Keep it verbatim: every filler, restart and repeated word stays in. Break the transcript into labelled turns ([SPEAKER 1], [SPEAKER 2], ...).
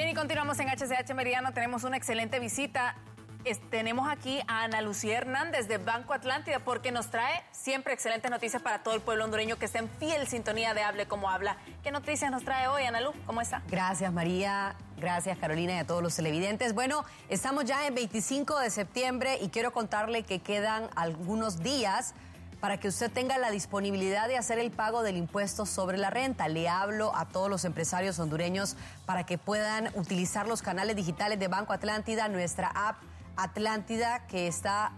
[SPEAKER 1] Bien, y continuamos en H C H Meridiano. Tenemos una excelente visita. Es, tenemos aquí a Ana Lucía Hernández de Banco Atlántida, porque nos trae siempre excelentes noticias para todo el pueblo hondureño que está en fiel sintonía de Hable Como Habla. ¿Qué noticias nos trae hoy, Ana Lu? ¿Cómo está?
[SPEAKER 2] Gracias, María. Gracias, Carolina, y a todos los televidentes. Bueno, estamos ya en veinticinco de septiembre y quiero contarle que quedan algunos días para que usted tenga la disponibilidad de hacer el pago del impuesto sobre la renta. Le hablo a todos los empresarios hondureños para que puedan utilizar los canales digitales de Banco Atlántida, nuestra app Atlántida, que está